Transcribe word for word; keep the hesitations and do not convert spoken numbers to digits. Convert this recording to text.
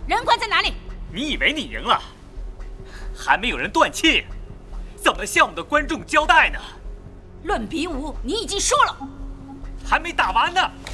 人官在哪里？ 你以为你赢了？还没有人断气，怎么向我们的观众交代呢？ 论比武，你已经输了。 还没打完呢。